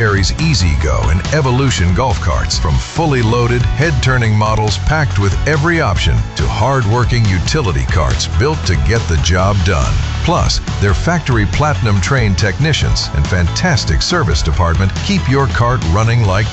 carries E-Z-GO and Evolution golf carts. From fully loaded, head-turning models packed with every option to hard-working utility carts built to get the job done. Plus, their factory platinum trained technicians and fantastic service department keep your cart running like